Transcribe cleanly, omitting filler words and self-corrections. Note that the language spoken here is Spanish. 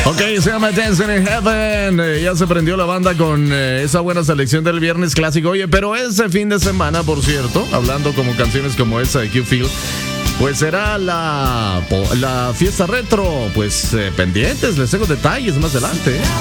Ok, se llama Dancing in Heaven. Ya se prendió la banda con esa buena selección del viernes clásico. Oye, pero ese fin de semana, por cierto, hablando como canciones como esa de Q-Feel, pues será la fiesta retro. Pues pendientes, les tengo detalles más adelante.